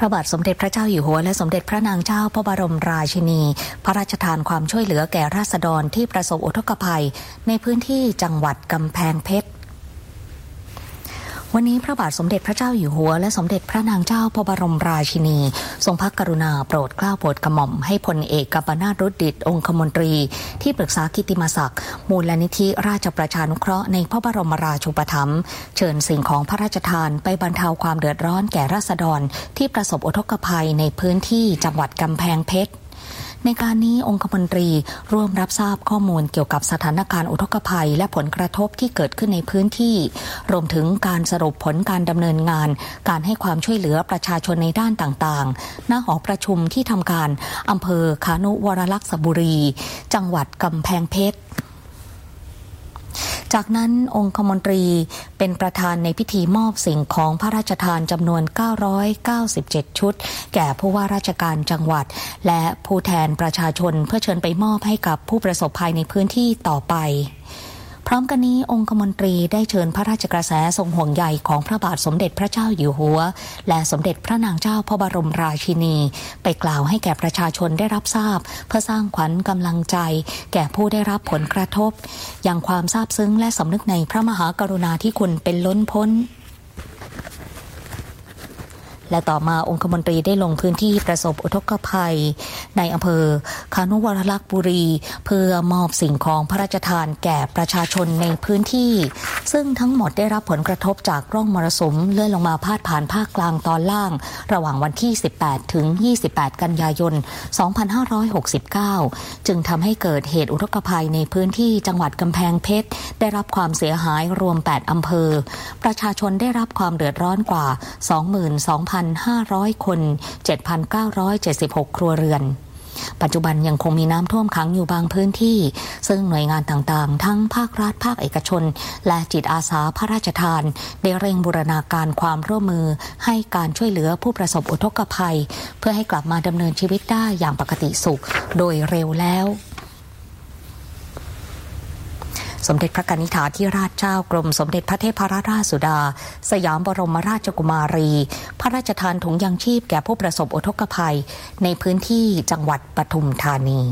ระบาทสมเด็จพระเจ้าอยู่หัวและสมเด็จพระนางเจ้าพระบรมราชินีพระราชทานความช่วยเหลือแก่ราษฎรที่ประสบอุทกภัยในพื้นที่จังหวัดกำแพงเพชรวันนี้พระบาทสมเด็จพระเจ้าอยู่หัวและสมเด็จพระนางเจ้าพระบรมราชินีทรงพระกรุณาโปรดเกล้าโปรดกระหม่อมให้พลเอกกัมปนาท รุดดิษฐ์องคมนตรีที่ปรึกษากิตติมศักดิ์มูลนิธิราชประชานุเคราะห์ในพระบรมราชูปถัมภ์เชิญสิ่งของพระราชทานไปบรรเทาความเดือดร้อนแก่ราษฎรที่ประสบอุทกภัยในพื้นที่จังหวัดกำแพงเพชรในการนี้องคมนตรีร่วมรับทราบข้อมูลเกี่ยวกับสถานการณ์อุทกภัยและผลกระทบที่เกิดขึ้นในพื้นที่รวมถึงการสรุปผลการดำเนินงานการให้ความช่วยเหลือประชาชนในด้านต่างๆณหอประชุมที่ทำการอำเภอขานุวรลักษบุรีจังหวัดกำแพงเพชรจากนั้นองคมนตรีเป็นประธานในพิธีมอบสิ่งของพระราชทานจำนวน997ชุดแก่ผู้ว่าราชการจังหวัดและผู้แทนประชาชนเพื่อเชิญไปมอบให้กับผู้ประสบภัยในพื้นที่ต่อไปพร้อมกันนี้องคมนตรีได้เชิญพระราชกระแสทรงห่วงใยของพระบาทสมเด็จพระเจ้าอยู่หัวและสมเด็จพระนางเจ้าพระบรมราชินีไปกล่าวให้แก่ประชาชนได้รับทราบเพื่อสร้างขวัญกำลังใจแก่ผู้ได้รับผลกระทบอย่างความซาบซึ้งและสำนึกในพระมหากรุณาธิคุณเป็นล้นพ้นและต่อมาองคมนตรีได้ลงพื้นที่ประสบอุทกภัยในอำเภอขานุวรลักษบุรีเพื่อมอบสิ่งของพระราชทานแก่ประชาชนในพื้นที่ซึ่งทั้งหมดได้รับผลกระทบจากร่องมรสุมเลื่อนลงมาพาดผ่านภาคกลางตอนล่างระหว่างวันที่18ถึง28กันยายน2569จึงทำให้เกิดเหตุอุทกภัยในพื้นที่จังหวัดกำแพงเพชรได้รับความเสียหายรวม8อำเภอประชาชนได้รับความเดือดร้อนกว่า 22,500 คน 7,976 ครัวเรือนปัจจุบันยังคงมีน้ำท่วมขังอยู่บางพื้นที่ซึ่งหน่วยงานต่างๆทั้งภาครัฐภาคเอกชนและจิตอาสาพระราชทานได้เร่งบูรณาการความร่วมมือให้การช่วยเหลือผู้ประสบอุทกภัยเพื่อให้กลับมาดำเนินชีวิตได้อย่างปกติสุขโดยเร็วแล้วสมเด็จพระกนิษฐาธิราชเจ้ากรมสมเด็จพระเทพรัตนราชสุดาสยามบรมราชกุมารีพระราชทานถุงยังชีพแก่ผู้ประสบอุทกภัยในพื้นที่จังหวัดปทุมธานี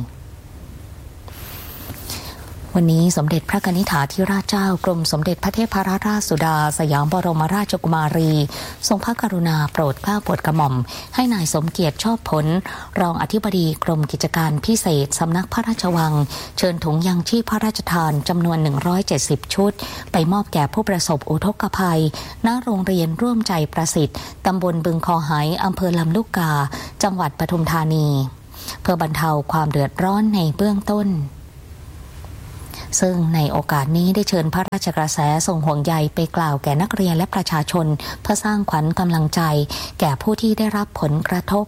วันนี้สมเด็จพระกนิษฐาธิราชเจ้ากรมสมเด็จพระเทพรัตนราชสุดาสยามบรมราชกุมารีทรงพระกรุณาโปรดเกล้าโปรดกระหม่อมให้นายสมเกียรติชอบผลรองอธิบดีกรมกิจการพิเศษสำนักพระราชวังเชิญถุงยังชีพพระราชทานจำนวน170ชุดไปมอบแก่ผู้ประสบอุทกภัยณโรงเรียนร่วมใจประสิทธิ์ตำบลบึงคอหายอำเภอลำลูกกาจังหวัดปทุมธานีเพื่อบรรเทาความเดือดร้อนในเบื้องต้นซึ่งในโอกาสนี้ได้เชิญพระราชกระแสทรงห่วงใยไปกล่าวแก่นักเรียนและประชาชนเพื่อสร้างขวัญกำลังใจแก่ผู้ที่ได้รับผลกระทบ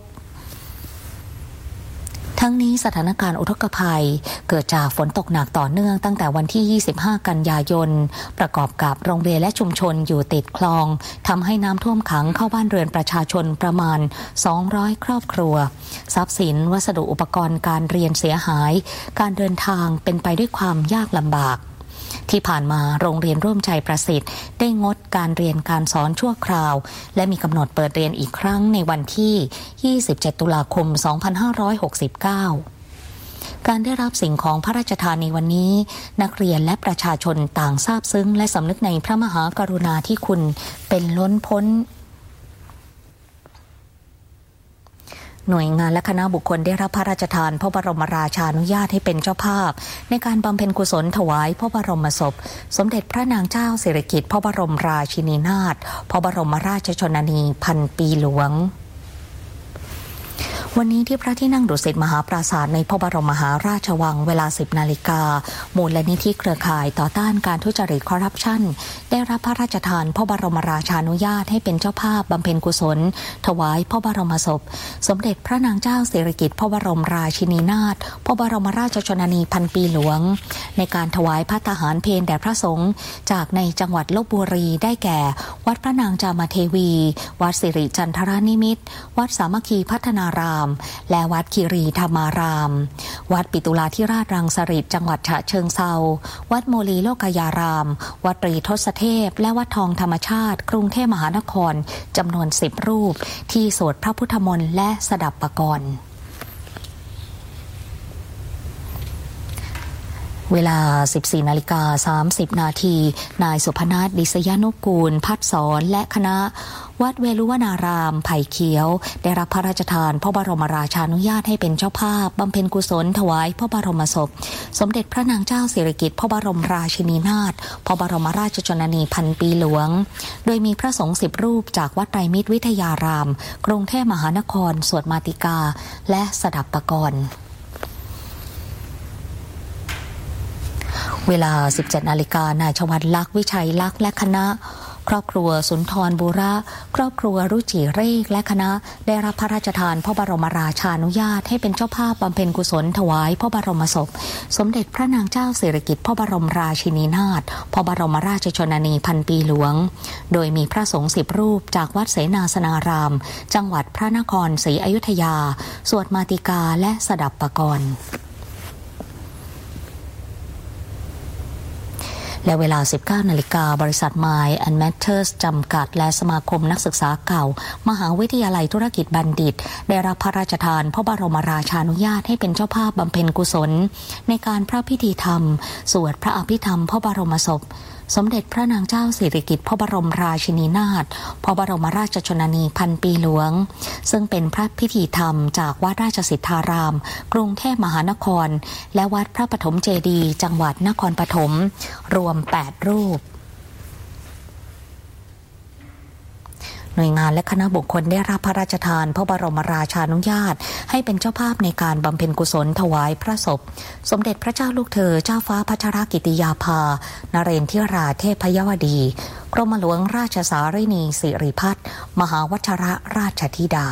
ทั้งนี้สถานการณ์อุทกภัยเกิดจากฝนตกหนักต่อเนื่องตั้งแต่วันที่25กันยายนประกอบกับโรงเรียนและชุมชนอยู่ติดคลองทำให้น้ำท่วมขังเข้าบ้านเรือนประชาชนประมาณ200ครอบครัวทรัพย์สินวัสดุอุปกรณ์การเรียนเสียหายการเดินทางเป็นไปด้วยความยากลำบากที่ผ่านมาโรงเรียนร่วมใจประสิทธิ์ได้งดการเรียนการสอนชั่วคราวและมีกำหนดเปิดเรียนอีกครั้งในวันที่27ตุลาคม2569การได้รับสิ่งของพระราชทานในวันนี้นักเรียนและประชาชนต่างซาบซึ้งและสำนึกในพระมหากรุณาธิคุณเป็นล้นพ้นหน่วยงานและคณะบุคคลได้รับพระราชทานพระบรมราชานุญาตให้เป็นเจ้าภาพในการบำเพ็ญกุศลถวายพระบรมศพสมเด็จพระนางเจ้าสิริกิติ์พระบรมราชินีนาถพระบรมราชชนนีพันปีหลวงวันนี้ที่พระที่นั่งดุสิตมหาปราสาทในพระบรมมหาราชวังเวลา 10 นาฬิกามูลนิธิเครือข่ายต่อต้านการทุจริตคอร์รัปชันได้รับพระราชทานพระบรมราชานุญาตให้เป็นเจ้าภาพบำเพ็ญกุศลถวายพระบรมศพสมเด็จพระนางเจ้าสิริกิติ์พระบรมราชินีนาถพระบรมราชชนนีพันปีหลวงในการถวายภัตตาหารเพลแด่พระสงฆ์จากในจังหวัดลพบุรีได้แก่วัดพระนางจามเทวีวัดสิริจันทรานิมิตรวัดสามัคคีพัฒนารามามและวัดคีรีธรรมารามวัดปิตุลาธิราชรังสฤษฎ์จังหวัดฉะเชิงเทราวัดโมลีโลกยารามวัดตรีทศเทพและวัดทองธรรมชาติกรุงเทพมหานครจำนวน10รูปที่สวดพระพุทธมนต์และสดับปกรณ์เวลา 14:30 นาทีนายสุพนัส ดิษยนุกูลพัฒสอนและคณะวัดเวลุวนารามไผ่เขียวได้รับพระราชทานพระบรมราชานุญาตให้เป็นเจ้าภาพบำเพ็ญกุศลถวายพระบรมศพสมเด็จพระนางเจ้าสิริกิติ์พระบรมราชินีนาถพระบรมราชชนนีพันปีหลวงโดยมีพระสงฆ์10รูปจากวัดไตรมิตรวิทยารามกรุงเทพมหานครสวดมาติกาและสดับปกรณ์เวลา 17:00 น.นายชวัฒน์ ลักษณ์วิชัยลักษณ์และคณะครอบครัวสุนทรบุระครอบครัวรุจิเรกและคณะได้รับพระราชทานพระบรมราชานุญาตให้เป็นเจ้าภาพบำเพ็ญกุศลถวายพระบรมศพสมเด็จพระนางเจ้าสิริกิติ์พระบรมราชินีนาถพระบรมราชชนนีพันปีหลวงโดยมีพระสงฆ์10รูปจากวัดเสนาสนารามจังหวัดพระนครศรีอยุธยาสวดมาติกาและสดับปกรณ์และเวลา 19:00 น.บริษัท Mile and Matters จำกัดและสมาคมนักศึกษาเก่ามหาวิทยาลัยธุรกิจบัณฑิตได้รับพระราชทานพระบรมราชานุญาตให้เป็นเจ้าภาพบำเพ็ญกุศลในการพระพิธีธรรมสวดพระอภิธรรมพระบรมศพสมเด็จพระนางเจ้าสิริกิติ์พระบรมราชินีนาถพระบรมราชชนนีพันปีหลวงซึ่งเป็นพระพิธีธรรมจากวัดราชสิทธารามกรุงเทพมหานครและวัดพระปฐมเจดีย์จังหวัดนครปฐมรวม8รูปหน่วยงานและคณะบุคคลได้รับพระราชทานพระบรมราชานุญาตให้เป็นเจ้าภาพในการบำเพ็ญกุศลถวายพระศพสมเด็จพระเจ้าลูกเธอเจ้าฟ้าพัชรกิติยาภานเรนทิราเทพยวดีกรมหลวงราชสารินีสิริพัฒน์มหาวชรราชธิดา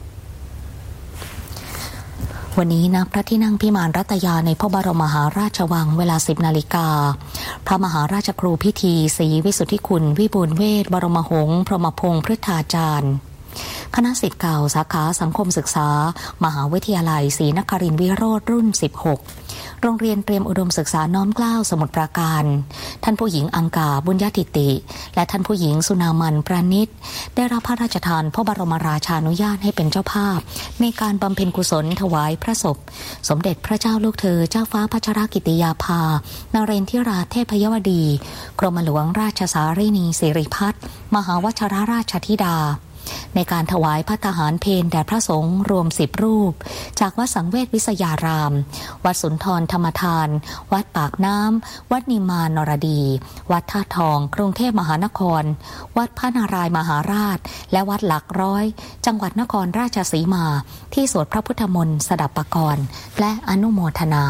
วันนี้ณพระที่นั่งพิมานรัตยาในพระบรมมหาราชวังเวลา 10:00 น.พระมหาราชครูพิธีศรีวิสุทธิคุณวิบูลย์เวชบรมหงส์พรหมพงษ์พฤทธาจารย์คณะศิษย์เก่าสาขาสังคมศึกษามหาวิทยาลัยศรีนครินทร์วิโรจน์รุ่น 16โรงเรียนเตรียมอุดมศึกษาน้อมเกล้าสมุทรปราการท่านผู้หญิงอังกาบุญญทิติและท่านผู้หญิงสุนามันประณิตได้รับพระราชทานพระบรมราชานุญาตให้เป็นเจ้าภาพในการบำเพ็ญกุศลถวายพระศพสมเด็จพระเจ้าลูกเธอเจ้าฟ้าพัชรกิติยาภานเรนทิราเทพยวดีกรมหลวงราชสารินีสิริพัฒน์มหาวชรราชธิดาในการถวายภัตตาหารเพลแด่พระสงฆ์รวม10รูปจากวัดสังเวชวิสยารามวัดสุนทรธรรมทานวัดปากน้ำวัดนิมานนรดีวัดท่าทองกรุงเทพมหานครวัดพระนารายมหาราชและวัดหลักร้อยจังหวัดนครราชสีมาที่สวดพระพุทธมนต์สดับปกรณ์และอนุโมทนา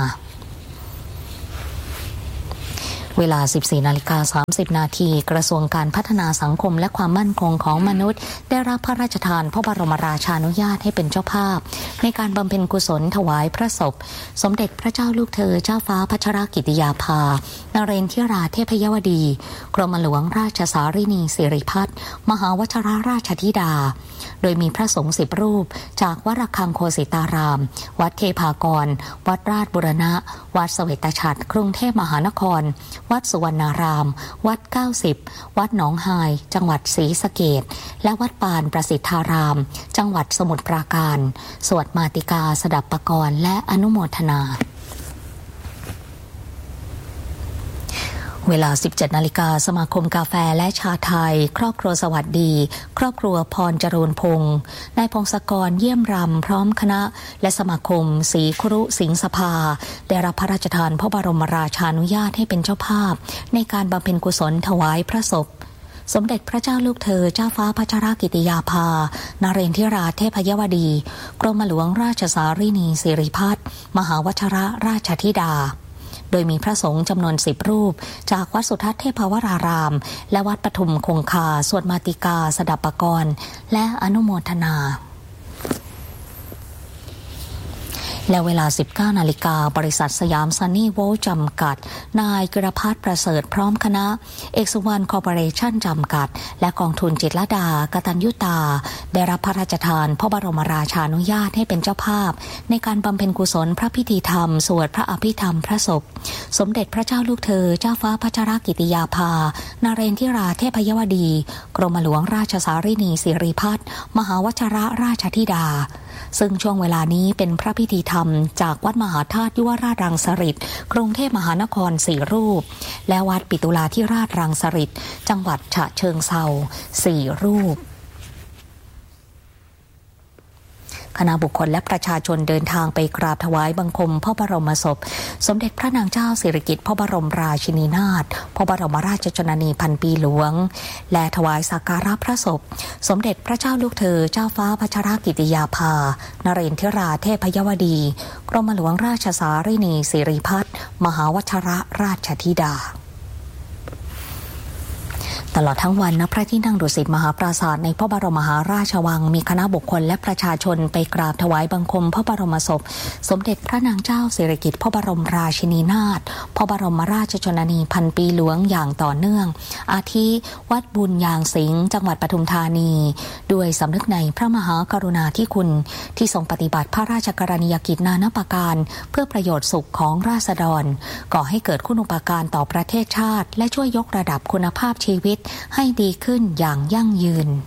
เวลา 14:30 นาทีกระทรวงการพัฒนาสังคมและความมั่นคงของมนุษย์ได้รับพระราชทานพระบรมราชานุญาตให้เป็นเจ้าภาพในการบำเพ็ญกุศลถวายพระศพสมเด็จพระเจ้าลูกเธอเจ้าฟ้าพัชรกิติยาภานเรนทิราเทพยวดีกรมหลวงราชสารินีสิริพัฒน์มหาวชรราชธิดาโดยมีพระสงฆ์10รูปจากวัดระฆังโคสิตารามวัดเทพากรวัดราชบุรณะวัดเสวตฉัตรกรุงเทพมหานครวัดสุวรรณารามวัด90วัดหนองไฮจังหวัดศรีสะเกษและวัดปานประสิทธารามจังหวัดสมุทรปราการสวดมาติกาสดับปกรณ์และอนุโมทนาเวลา 17:00 น.สมาคมกาแฟและชาไทยครอบครัวสวัสดีครอบครัวพรจรูนพงษ์นายพงศกรเยี่ยมรำพร้อมคณะและสมาคมศรีครุสิงห์สภาได้รับพระราชทานพระบรมราชานุญาตให้เป็นเจ้าภาพในการบำเพ็ญกุศลถวายพระศพสมเด็จพระเจ้าลูกเธอเจ้าฟ้าพัชรกิติยาภานเรนทิราเทพยวดีกรมหลวงราชสารินีสิริพัฒน์มหาวชรราชธิดาโดยมีพระสงฆ์จำนวน10รูปจากวัดสุทัศน์เทพวรารามและวัดปทุมคงคาสวดมาติกาสดับปกรณ์และอนุโมทนาและเวลา 19 นาฬิกาบริษัทสยามซันนี่โวลต์จำกัดนายกฤพัฒน์ประเสริฐพร้อมคณะเอกสุวรรณคอร์ปอเรชั่นจำกัดและกองทุนจิตรลดากตัญญูตาได้รับพระราชทานพระบรมราชานุญาตให้เป็นเจ้าภาพในการบำเพ็ญกุศลพระพิธีธรรมสวดพระอภิธรรมพระศพสมเด็จพระเจ้าลูกเธอเจ้าฟ้าพัชรกิติยาภานเรนทิราเทพยวดีกรมหลวงราชสารินีสิริพัฒน์มหาวชิรราชธิดาซึ่งช่วงเวลานี้เป็นพระพิธีธรรมจากวัดมหาธาตุยุวราชรังสฤษฎ์กรุงเทพมหานคร4 รูปและวัดปิตุลาธิราชรังสฤษฎ์จังหวัดฉะเชิงเทรา4 รูปคณะบุคคลและประชาชนเดินทางไปกราบถวายบังคมพระบรมศพสมเด็จพระนางเจ้าสิริกิติ์พระบรมราชินีนาถพระบรมราชชนนีพันปีหลวงและถวายสักการะพระศพสมเด็จพระเจ้าลูกเธอเจ้าฟ้าพัชรกิติยาภานเรนทิราเทพยวดีกรมหลวงราชสารินีสิริพัฒน์มหาวชิรราชธิดาตลอดทั้งวันณพระที่นั่งดุสิตมหาปราสาทในพระบรมมหาราชวังมีคณะบุคคลและประชาชนไปกราบถวายบังคมพระบรมศพสมเด็จพระนางเจ้าสิริกิติ์พระบรมราชินีนาถพระบรมราชชนนีพันปีหลวงอย่างต่อเนื่องอาทิวัดบุญยางสิงห์จังหวัดปทุมธานีด้วยสำนึกในพระมหากรุณาธิคุณที่ทรงปฏิบัติพระราชกรณียกิจนานาประการเพื่อประโยชน์สุขของราษฎรก่อให้เกิดคุณูปการต่อประเทศชาติและช่วยยกระดับคุณภาพชีวิตให้ดีขึ้นอย่างยั่งยืน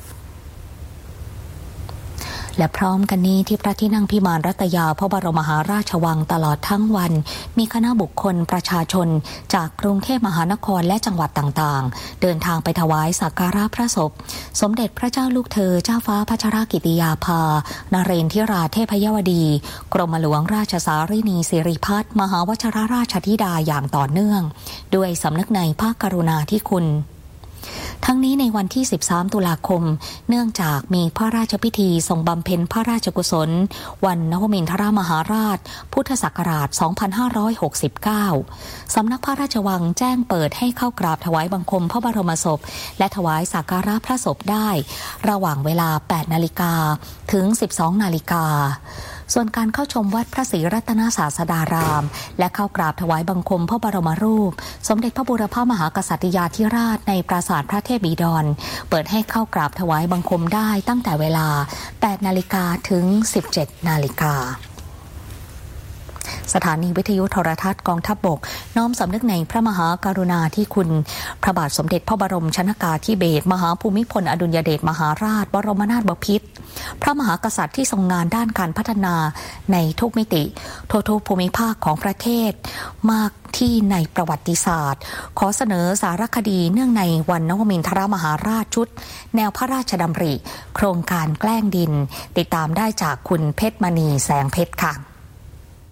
และพร้อมกันนี้ที่พระที่นั่งพิมานรัตยาพระบรมมหาราชวังตลอดทั้งวันมีคณะบุคคลประชาชนจากกรุงเทพมหานครและจังหวัดต่างๆเดินทางไปถวายสักการะพระศพสมเด็จพระเจ้าลูกเธอเจ้าฟ้าพัชรกิติยาภานเรนทิราเทพยวดีกรมหลวงราชสารินีสิริพัฒน์มหาวชิรราชธิดาอย่างต่อเนื่องด้วยสำนึกในพระกรุณาธิคุณทั้งนี้ในวันที่ 13 ตุลาคมเนื่องจากมีพระราชพิธีทรงบำเพ็ญพระราชกุศลวันนวมินทรมหาราชพุทธศักราช 2569 สำนักพระราชวังแจ้งเปิดให้เข้ากราบถวายบังคมพระบรมศพและถวายสักการะพระศพได้ระหว่างเวลา 8 นาฬิกาถึง 12 นาฬิกาส่วนการเข้าชมวัดพระศรีรัตนศาสดารามและเข้ากราบถวายบังคมพระบรมรูปสมเด็จพระบูรพมหากษัตริยาธิราชในปราสาทพระเทพบิดรเปิดให้เข้ากราบถวายบังคมได้ตั้งแต่เวลา 8 นาฬิกาถึง 17 นาฬิกาสถานีวิทยุโทรทัศน์กองทัพบกน้อมสำนึกในพระมหากรุณาธิคุณพระบาทสมเด็จพระบรมชนกาธิเบศรมหาภูมิพลอดุลยเดชมหาราชบรมนาถบพิตรพระมหากษัตริย์ที่ทรงงานด้านการพัฒนาในทุกมิติทุกภูมิภาคของประเทศมากที่ในประวัติศาสตร์ขอเสนอสารคดีเนื่องในวันนวมินทรมหาราชชุดแนวพระราชดำริโครงการแกล้งดินติดตามได้จากคุณเพชรมณีแสงเพชรค่ะ